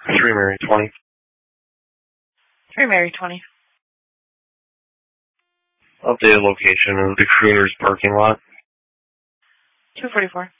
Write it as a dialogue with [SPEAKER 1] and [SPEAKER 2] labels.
[SPEAKER 1] 3 Mary 20.
[SPEAKER 2] 3 Mary 20.
[SPEAKER 1] Updated location of the Crooners parking lot.
[SPEAKER 2] 244.